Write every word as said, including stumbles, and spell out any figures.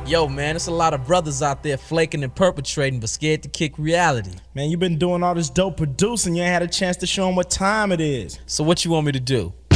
Yo, man, there's a lot of brothers out there flaking and perpetrating but scared to kick reality. Man, you been doing all this dope producing, you ain't had a chance to show them what time it is. So what you want me to do?